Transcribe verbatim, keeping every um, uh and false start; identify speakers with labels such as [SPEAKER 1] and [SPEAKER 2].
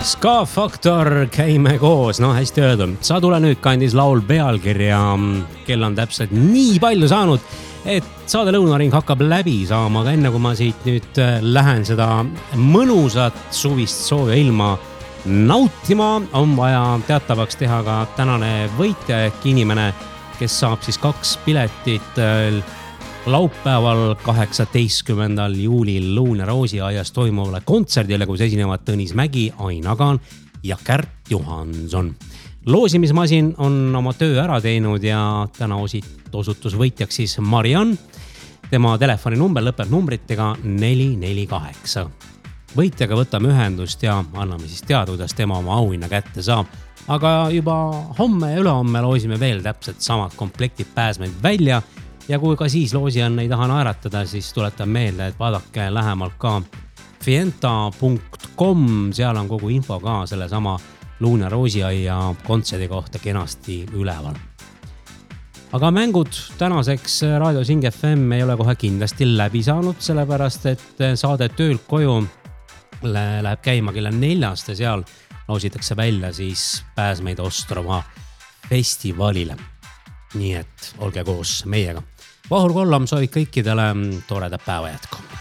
[SPEAKER 1] Ska Faktor, käime koos, no hästi öeldud. Sa tule nüüd kandis laul pealkirja, kell on täpselt nii palju saanud, et saade Lõunaring hakkab läbi saama, aga enne kui ma siit nüüd lähen seda mõnusat suvist sooja ilma nautima, on vaja teatavaks teha ka tänane võitja ehk inimene, kes saab siis kaks piletit laupäeval kaheksateistkümnendal juulil Lõuna Roosiaias toimuvale kontserdile, kus esinevad Tõnis Mägi, Ain Agan ja Kärt Johanson. Loosimismasin on oma töö ära teinud ja täna osutus võitjaks siis Mariann. Tema telefoninumber lõpeb numbritega neli neli kaheksa. Võitjaga võtame ühendust ja anname siis teada, kuidas tema oma auhinna kätte saab. Aga juba homme ja ülehomme loosime veel täpselt samad komplektid pääsmeid välja. Ja kui ka siis loosijan ei taha naeratada, siis tuletan meelde, et vaadake lähemalt ka fienta punkt com, seal on kogu info ka selle sama Lõuna Roosiaia kontserdi kohta kenasti üleval. Aga mängud tänaseks Raadio Sing F M ei ole kohe kindlasti läbi saanud, sellepärast et saade Töölt koju läheb käima kella neljast ja seal loositakse välja siis pääsmeid Ostrova festivalile. Nii et olge koos meiega. Vahur Kollam soovib kõikidele toredat päeva jätku.